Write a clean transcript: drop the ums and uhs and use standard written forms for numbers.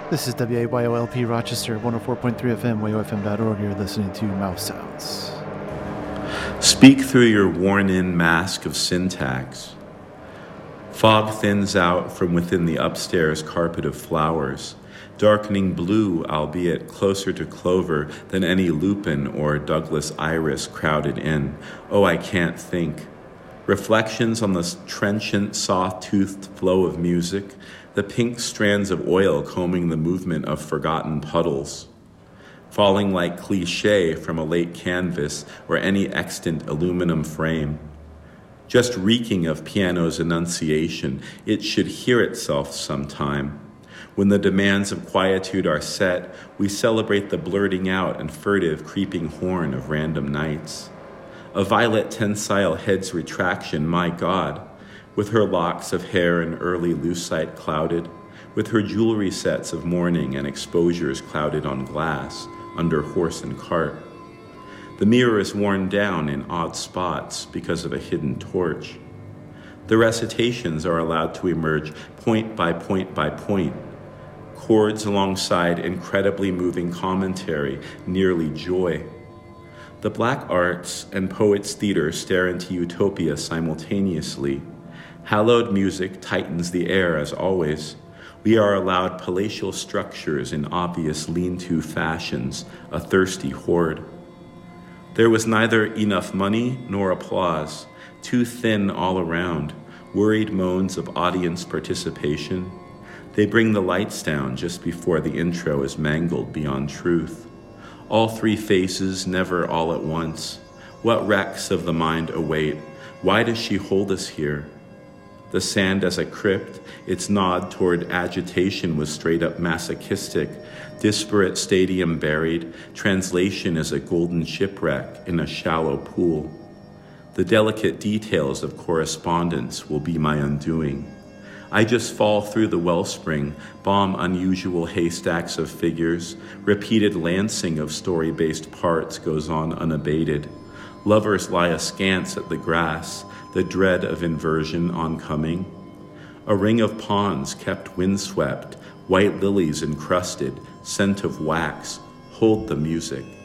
This is WAYOLP Rochester, 104.3 FM, wayofm.org. You're listening to Mouse Sounds. Speak through your worn-in mask of syntax. Fog thins out from within the upstairs carpet of flowers, darkening blue, albeit closer to clover than any lupin or Douglas iris crowded in. Oh, I can't think. Reflections on the trenchant, soft-toothed flow of music, the pink strands of oil combing the movement of forgotten puddles, falling like cliché from a late canvas or any extant aluminum frame. Just reeking of piano's enunciation, it should hear itself sometime. When the demands of quietude are set, we celebrate the blurting out and furtive creeping horn of random nights. A violet tensile head's retraction, my God, with her locks of hair in early lucite clouded, with her jewelry sets of mourning and exposures clouded on glass, under horse and cart. The mirror is worn down in odd spots because of a hidden torch. The recitations are allowed to emerge point by point by point, chords alongside incredibly moving commentary, nearly joy. The black arts and poets' theater stare into utopia simultaneously. Hallowed music tightens the air as always. We are allowed palatial structures in obvious lean-to fashions, a thirsty horde. There was neither enough money nor applause, too thin all around, worried moans of audience participation. They bring the lights down just before the intro is mangled beyond truth. All three faces, never all at once. What wrecks of the mind await? Why does she hold us here? The sand as a crypt, its nod toward agitation was straight up masochistic, disparate stadium buried, translation as a golden shipwreck in a shallow pool. The delicate details of correspondence will be my undoing. I just fall through the wellspring, bomb unusual haystacks of figures, repeated lancing of story-based parts goes on unabated. Lovers lie askance at the grass, the dread of inversion oncoming. A ring of pawns kept windswept, white lilies encrusted, scent of wax, hold the music.